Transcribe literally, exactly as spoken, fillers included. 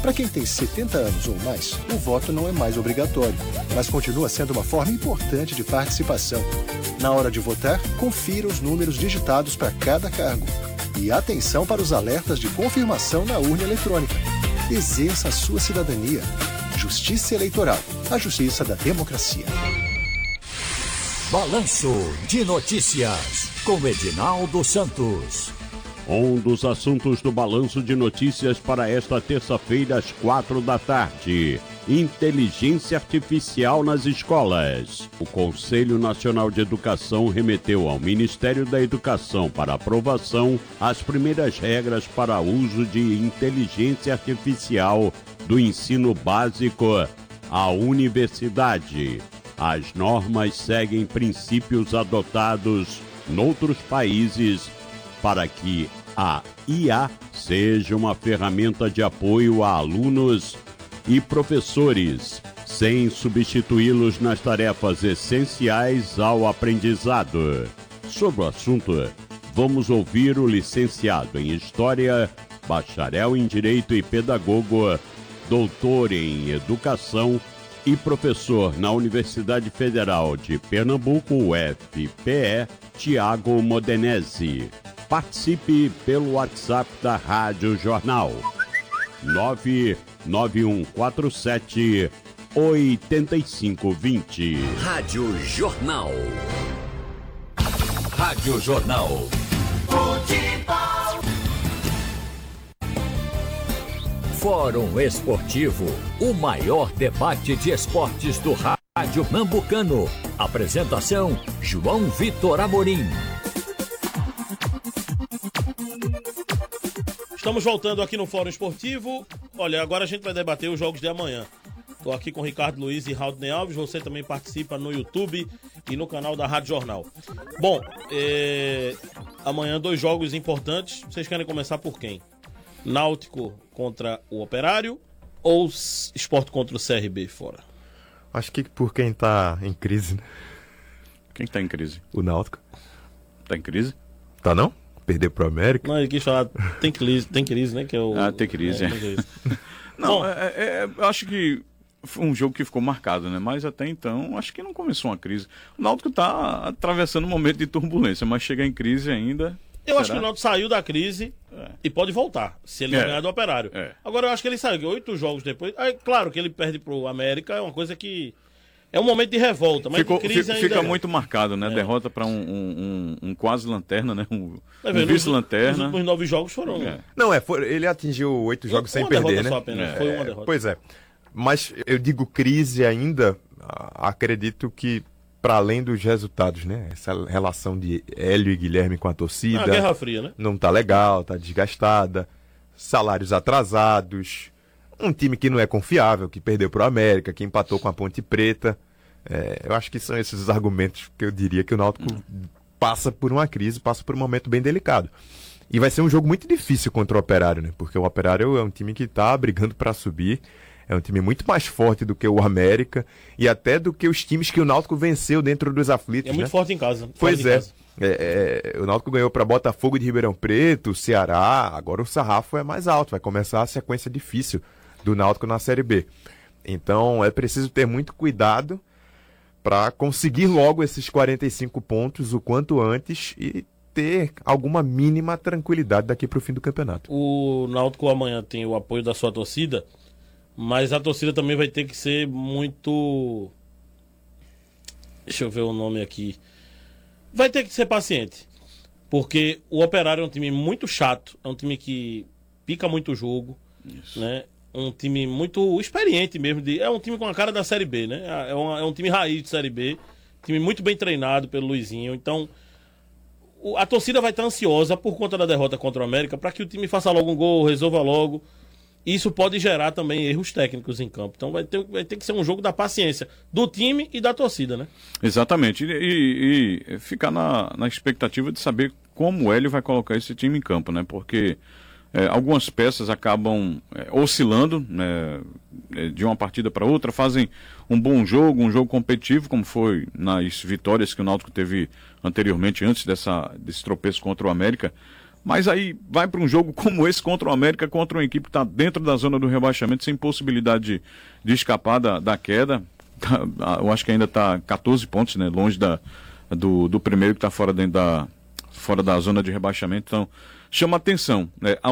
Para quem tem setenta anos ou mais, o voto não é mais obrigatório, mas continua sendo uma forma importante de participação. Na hora de votar, confira os números digitados para cada cargo. E atenção para os alertas de confirmação na urna eletrônica. Exerça a sua cidadania. Justiça Eleitoral, a justiça da democracia. Balanço de Notícias, com Edinaldo Santos. Um dos assuntos do Balanço de Notícias para esta terça-feira, às quatro da tarde. Inteligência Artificial nas escolas. O Conselho Nacional de Educação remeteu ao Ministério da Educação para aprovação as primeiras regras para uso de inteligência artificial do ensino básico à universidade. As normas seguem princípios adotados noutros países para que a I A seja uma ferramenta de apoio a alunos e professores, sem substituí-los nas tarefas essenciais ao aprendizado. Sobre o assunto, vamos ouvir o licenciado em História, bacharel em Direito e pedagogo, doutor em Educação e professor na Universidade Federal de Pernambuco, U F P E, Tiago Modenese. Participe pelo WhatsApp da Rádio Jornal. nove nove um quatro sete oito cinco dois zero. Rádio Jornal. Rádio Jornal. Futebol. Fórum Esportivo, o maior debate de esportes do rádio pernambucano. Apresentação, João Vitor Amorim. Estamos voltando aqui no Fórum Esportivo. Olha, agora a gente vai debater os jogos de amanhã. Estou aqui com Ricardo Luiz e Raudney Alves. Você também participa no YouTube e no canal da Rádio Jornal. Bom, é... amanhã dois jogos importantes. Vocês querem começar por quem? Náutico contra o Operário ou Sport contra o C R B fora? Acho que por quem tá em crise, né? Quem tá em crise? O Náutico. Tá em crise? Tá não? Perder pro América? Não, ele quis falar, tem crise, tem crise, né? Que é o, ah, tem crise, é. é. Não, é, é, eu acho que foi um jogo que ficou marcado, né? Mas até então, acho que não começou uma crise. O Náutico tá atravessando um momento de turbulência, mas chegar em crise ainda... Eu Será? acho que o Náutico saiu da crise é. e pode voltar, se ele é. ganhar do Operário. É. Agora, eu acho que ele saiu oito jogos depois. É claro que ele perde pro América, é uma coisa que... É um momento de revolta, mas Ficou, de crise fica, ainda fica é. muito marcado, né? É. Derrota para um, um, um, um quase lanterna, né? Um, ver, um vice-lanterna. Os últimos nove jogos foram... É. Não, é, foi, ele atingiu oito jogos sem perder, né? Só apenas, é, foi uma derrota. Pois é. Mas eu digo crise ainda, acredito que para além dos resultados, né? Essa relação de Hélio e Guilherme com a torcida... É uma guerra fria, né? Não tá legal, tá desgastada, salários atrasados, um time que não é confiável, que perdeu pro América, que empatou com a Ponte Preta... É, eu acho que são esses os argumentos que eu diria que o Náutico hum. passa por uma crise, passa por um momento bem delicado. E vai ser um jogo muito difícil contra o Operário, né? Porque o Operário é um time que está brigando para subir, é um time muito mais forte do que o América e até do que os times que o Náutico venceu dentro dos aflitos. É muito né? forte em casa. Pois em é. Casa. É, é. O Náutico ganhou para Botafogo de Ribeirão Preto, Ceará, agora o sarrafo é mais alto, vai começar a sequência difícil do Náutico na Série B. Então é preciso ter muito cuidado para conseguir logo esses quarenta e cinco pontos o quanto antes e ter alguma mínima tranquilidade daqui para o fim do campeonato. O Náutico amanhã tem o apoio da sua torcida, mas a torcida também vai ter que ser muito... Deixa eu ver o nome aqui. Vai ter que ser paciente, porque o Operário é um time muito chato, é um time que pica muito o jogo, Isso. né? Um time muito experiente mesmo. De, é um time com a cara da Série B, né? É, uma, é um time raiz de Série B. Time muito bem treinado pelo Luizinho. Então, o, a torcida vai estar ansiosa por conta da derrota contra o América para que o time faça logo um gol, resolva logo. Isso pode gerar também erros técnicos em campo. Então vai ter, vai ter que ser um jogo da paciência do time e da torcida, né? Exatamente. E, e, e ficar na, na expectativa de saber como o Hélio vai colocar esse time em campo, né? Porque... É, algumas peças acabam é, oscilando, né, de uma partida para outra, fazem um bom jogo, um jogo competitivo, como foi nas vitórias que o Náutico teve anteriormente, antes dessa, desse tropeço contra o América, Mas aí vai para um jogo como esse contra o América, contra uma equipe que está dentro da zona do rebaixamento, sem possibilidade de, de escapar da, da queda. Eu acho que ainda está quatorze pontos, né? Longe da, do, do primeiro que está fora, dentro da, fora da zona de rebaixamento. Então, chama atenção, né?